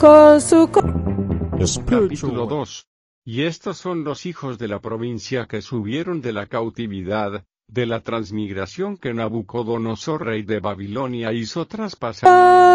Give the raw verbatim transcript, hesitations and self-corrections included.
con su... Capítulo dos. Y estos son los hijos de la provincia que subieron de la cautividad, de la transmigración que Nabucodonosor rey de Babilonia hizo traspasar